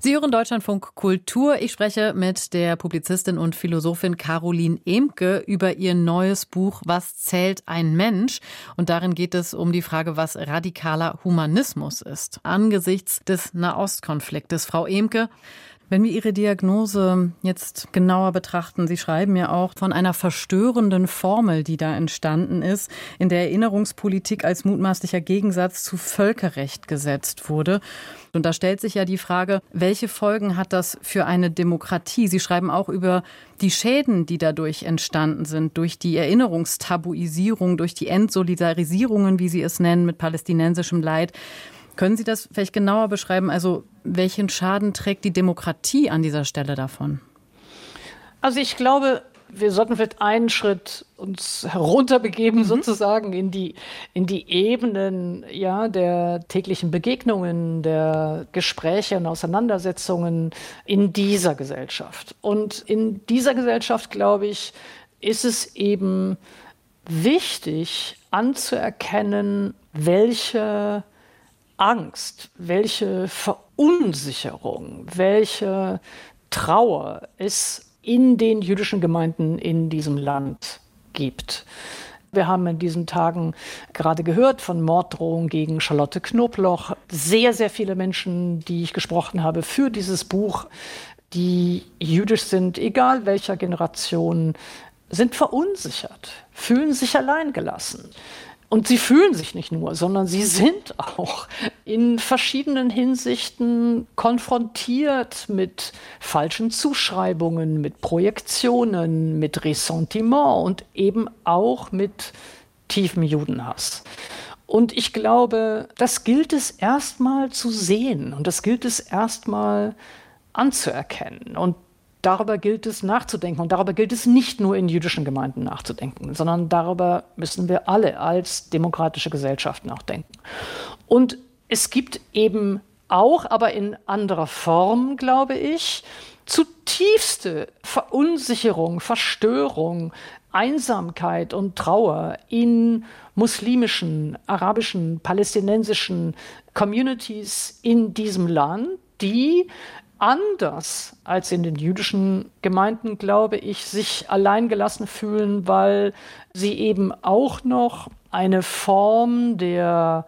Sie hören Deutschlandfunk Kultur. Ich spreche mit der Publizistin und Philosophin Caroline Emke über ihr neues Buch Was zählt ein Mensch? Und darin geht es um die Frage, was radikaler Humanismus ist. Angesichts des Nahostkonfliktes. Frau Emke, wenn wir Ihre Diagnose jetzt genauer betrachten, Sie schreiben ja auch von einer verstörenden Formel, die da entstanden ist, in der Erinnerungspolitik als mutmaßlicher Gegensatz zu Völkerrecht gesetzt wurde. Und da stellt sich ja die Frage, welche Folgen hat das für eine Demokratie? Sie schreiben auch über die Schäden, die dadurch entstanden sind, durch die Erinnerungstabuisierung, durch die Entsolidarisierungen, wie Sie es nennen, mit palästinensischem Leid. Können Sie das vielleicht genauer beschreiben? Also welchen Schaden trägt die Demokratie an dieser Stelle davon? Also ich glaube, wir sollten vielleicht einen Schritt uns herunterbegeben, sozusagen in die Ebenen der täglichen Begegnungen, der Gespräche und Auseinandersetzungen in dieser Gesellschaft. Und in dieser Gesellschaft, glaube ich, ist es eben wichtig anzuerkennen, welche Angst, welche Verunsicherung, welche Trauer es in den jüdischen Gemeinden in diesem Land gibt. Wir haben in diesen Tagen gerade gehört von Morddrohungen gegen Charlotte Knobloch. Sehr, sehr viele Menschen, die ich gesprochen habe für dieses Buch, die jüdisch sind, egal welcher Generation, sind verunsichert, fühlen sich alleingelassen. Und sie fühlen sich nicht nur, sondern sie sind auch in verschiedenen Hinsichten konfrontiert mit falschen Zuschreibungen, mit Projektionen, mit Ressentiment und eben auch mit tiefem Judenhass. Und ich glaube, das gilt es erstmal zu sehen und das gilt es erstmal anzuerkennen. Und darüber gilt es nachzudenken und darüber gilt es nicht nur in jüdischen Gemeinden nachzudenken, sondern darüber müssen wir alle als demokratische Gesellschaft nachdenken. Und es gibt eben auch, aber in anderer Form, glaube ich, zutiefste Verunsicherung, Verstörung, Einsamkeit und Trauer in muslimischen, arabischen, palästinensischen Communities in diesem Land, die anders als in den jüdischen Gemeinden, glaube ich, sich alleingelassen fühlen, weil sie eben auch noch eine Form der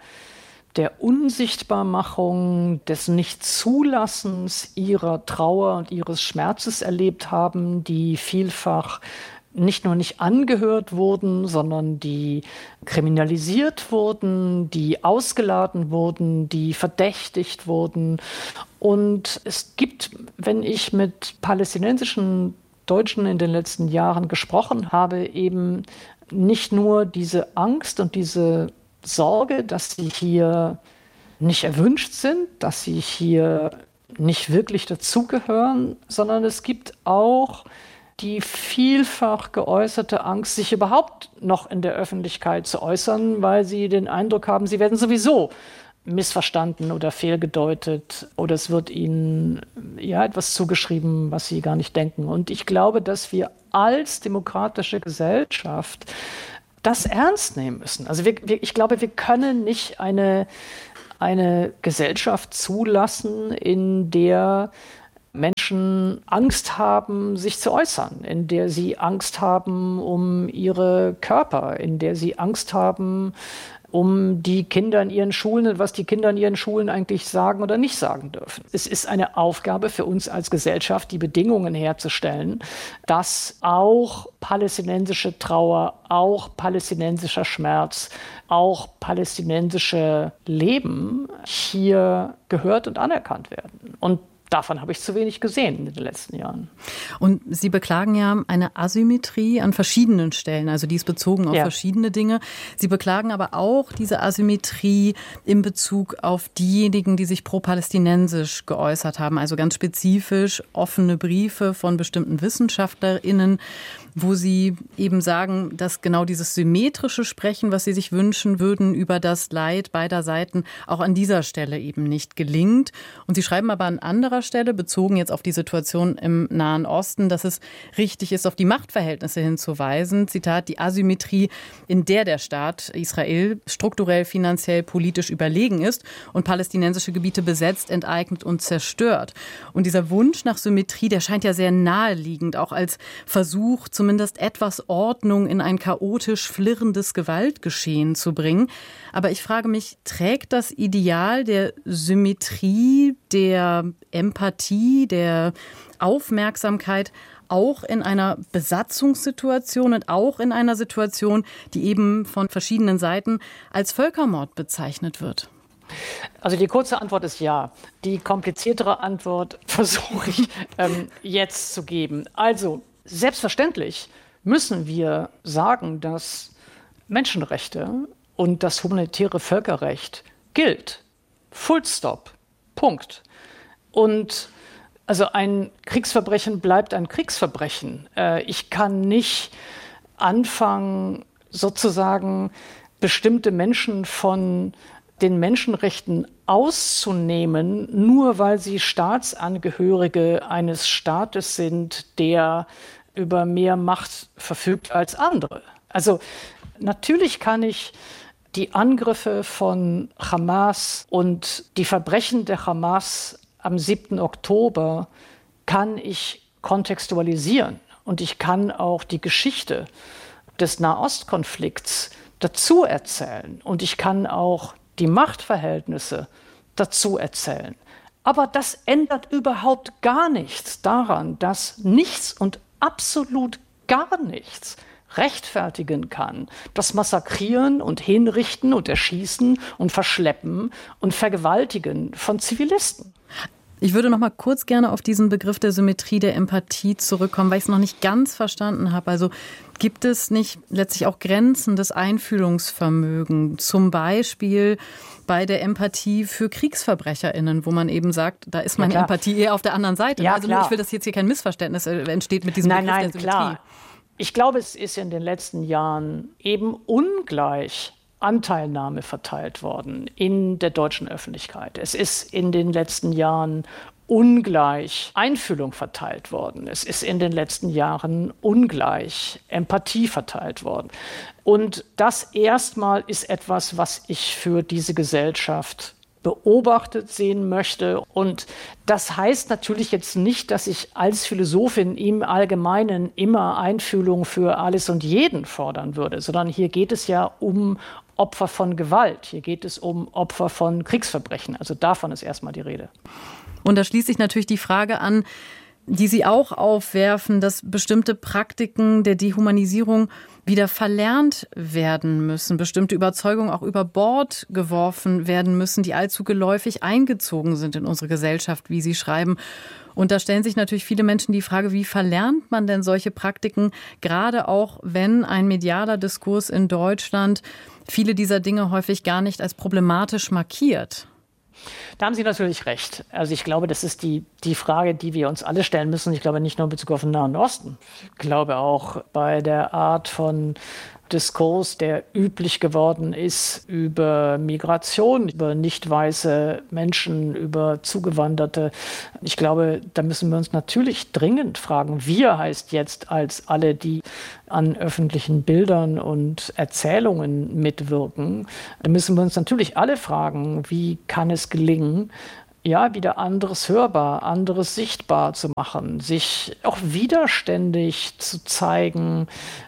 Unsichtbarmachung, des Nichtzulassens ihrer Trauer und ihres Schmerzes erlebt haben, die vielfach nicht nur nicht angehört wurden, sondern die kriminalisiert wurden, die ausgeladen wurden, die verdächtigt wurden. Und es gibt, wenn ich mit palästinensischen Deutschen in den letzten Jahren gesprochen habe, eben nicht nur diese Angst und diese Sorge, dass sie hier nicht erwünscht sind, dass sie hier nicht wirklich dazugehören, sondern es gibt auch die vielfach geäußerte Angst, sich überhaupt noch in der Öffentlichkeit zu äußern, weil sie den Eindruck haben, sie werden sowieso missverstanden oder fehlgedeutet oder es wird ihnen etwas zugeschrieben, was sie gar nicht denken. Und ich glaube, dass wir als demokratische Gesellschaft das ernst nehmen müssen. Also ich glaube, wir können nicht eine Gesellschaft zulassen, in der Menschen Angst haben, sich zu äußern, in der sie Angst haben um ihre Körper, in der sie Angst haben um die Kinder in ihren Schulen und was die Kinder in ihren Schulen eigentlich sagen oder nicht sagen dürfen. Es ist eine Aufgabe für uns als Gesellschaft, die Bedingungen herzustellen, dass auch palästinensische Trauer, auch palästinensischer Schmerz, auch palästinensische Leben hier gehört und anerkannt werden. Und davon habe ich zu wenig gesehen in den letzten Jahren. Und Sie beklagen ja eine Asymmetrie an verschiedenen Stellen, also die ist bezogen auf verschiedene Dinge. Sie beklagen aber auch diese Asymmetrie in Bezug auf diejenigen, die sich pro-palästinensisch geäußert haben, also ganz spezifisch offene Briefe von bestimmten WissenschaftlerInnen, wo Sie eben sagen, dass genau dieses symmetrische Sprechen, was Sie sich wünschen würden über das Leid beider Seiten, auch an dieser Stelle eben nicht gelingt. Und Sie schreiben aber an anderer Stelle, bezogen jetzt auf die Situation im Nahen Osten, dass es richtig ist, auf die Machtverhältnisse hinzuweisen. Zitat, die Asymmetrie, in der der Staat Israel strukturell, finanziell, politisch überlegen ist und palästinensische Gebiete besetzt, enteignet und zerstört. Und dieser Wunsch nach Symmetrie, der scheint ja sehr naheliegend, auch als Versuch, zumindest etwas Ordnung in ein chaotisch flirrendes Gewaltgeschehen zu bringen. Aber ich frage mich, trägt das Ideal der Symmetrie, der Empathie, der Aufmerksamkeit auch in einer Besatzungssituation und auch in einer Situation, die eben von verschiedenen Seiten als Völkermord bezeichnet wird? Also die kurze Antwort ist ja. Die kompliziertere Antwort versuche ich jetzt zu geben. Also selbstverständlich müssen wir sagen, dass Menschenrechte und das humanitäre Völkerrecht gilt. Full stop. Punkt. Und also ein Kriegsverbrechen bleibt ein Kriegsverbrechen. Ich kann nicht anfangen, sozusagen bestimmte Menschen von den Menschenrechten auszunehmen, nur weil sie Staatsangehörige eines Staates sind, der über mehr Macht verfügt als andere. Also natürlich kann ich die Angriffe von Hamas und die Verbrechen der Hamas am 7. Oktober kann ich kontextualisieren. Und ich kann auch die Geschichte des Nahostkonflikts dazu erzählen. Und ich kann auch die Machtverhältnisse dazu erzählen. Aber das ändert überhaupt gar nichts daran, dass nichts und absolut gar nichts rechtfertigen kann, das Massakrieren und Hinrichten und Erschießen und Verschleppen und Vergewaltigen von Zivilisten. Ich würde noch mal kurz gerne auf diesen Begriff der Symmetrie, der Empathie zurückkommen, weil ich es noch nicht ganz verstanden habe. Also gibt es nicht letztlich auch Grenzen des Einfühlungsvermögens, zum Beispiel bei der Empathie für KriegsverbrecherInnen, wo man eben sagt, da ist meine Empathie eher auf der anderen Seite. Ja, also nur, ich will, dass jetzt hier kein Missverständnis entsteht mit diesem Begriff der Symmetrie. Klar. Ich glaube, es ist in den letzten Jahren eben ungleich Anteilnahme verteilt worden in der deutschen Öffentlichkeit. Es ist in den letzten Jahren ungleich Einfühlung verteilt worden. Es ist in den letzten Jahren ungleich Empathie verteilt worden. Und das erstmal ist etwas, was ich für diese Gesellschaft beobachtet sehen möchte. Und das heißt natürlich jetzt nicht, dass ich als Philosophin im Allgemeinen immer Einfühlung für alles und jeden fordern würde, sondern hier geht es ja um Opfer von Gewalt. Hier geht es um Opfer von Kriegsverbrechen. Also davon ist erstmal die Rede. Und da schließt sich natürlich die Frage an, die Sie auch aufwerfen, dass bestimmte Praktiken der Dehumanisierung wieder verlernt werden müssen, bestimmte Überzeugungen auch über Bord geworfen werden müssen, die allzu geläufig eingezogen sind in unsere Gesellschaft, wie Sie schreiben. Und da stellen sich natürlich viele Menschen die Frage, wie verlernt man denn solche Praktiken, gerade auch wenn ein medialer Diskurs in Deutschland viele dieser Dinge häufig gar nicht als problematisch markiert? Da haben Sie natürlich recht. Also ich glaube, das ist die Frage, die wir uns alle stellen müssen. Ich glaube nicht nur in Bezug auf den Nahen Osten. Ich glaube auch bei der Art von Diskurs, der üblich geworden ist über Migration, über nicht weiße Menschen, über Zugewanderte. Ich glaube, da müssen wir uns natürlich dringend fragen. Wir heißt jetzt als alle, die an öffentlichen Bildern und Erzählungen mitwirken. Da müssen wir uns natürlich alle fragen, wie kann es gelingen, ja, wieder anderes hörbar, anderes sichtbar zu machen, sich auch widerständig zu zeigen,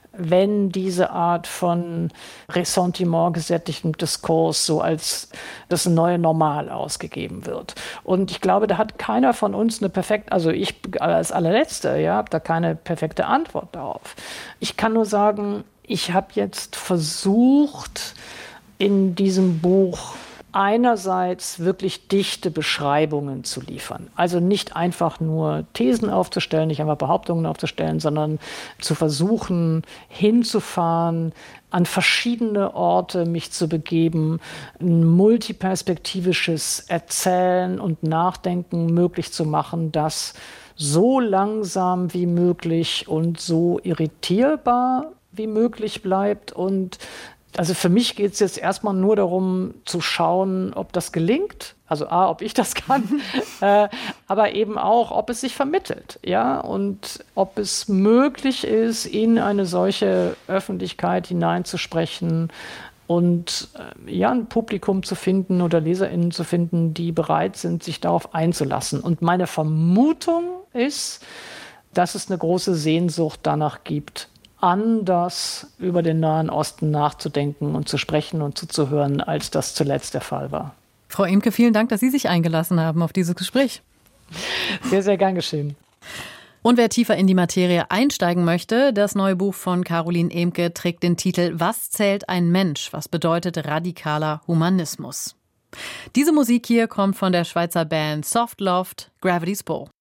wenn diese Art von Ressentiment gesättigtem Diskurs so als das neue Normal ausgegeben wird. Und ich glaube, da hat keiner von uns eine perfekte, also ich als allerletzte, ja, habe da keine perfekte Antwort darauf. Ich kann nur sagen, ich habe jetzt versucht, in diesem Buch einerseits wirklich dichte Beschreibungen zu liefern. Also nicht einfach nur Thesen aufzustellen, nicht einfach Behauptungen aufzustellen, sondern zu versuchen, hinzufahren, an verschiedene Orte mich zu begeben, ein multiperspektivisches Erzählen und Nachdenken möglich zu machen, das so langsam wie möglich und so irritierbar wie möglich bleibt. Und also für mich geht es jetzt erstmal nur darum zu schauen, ob das gelingt. Also ob ich das kann, aber eben auch, ob es sich vermittelt, ja, und ob es möglich ist, in eine solche Öffentlichkeit hineinzusprechen und ein Publikum zu finden oder LeserInnen zu finden, die bereit sind, sich darauf einzulassen. Und meine Vermutung ist, dass es eine große Sehnsucht danach gibt, anders über den Nahen Osten nachzudenken und zu sprechen und zuzuhören, als das zuletzt der Fall war. Frau Emke, vielen Dank, dass Sie sich eingelassen haben auf dieses Gespräch. Sehr, sehr gern geschehen. Und wer tiefer in die Materie einsteigen möchte, das neue Buch von Caroline Emke trägt den Titel Was zählt ein Mensch? Was bedeutet radikaler Humanismus? Diese Musik hier kommt von der Schweizer Band Softloft, Gravity's Bow.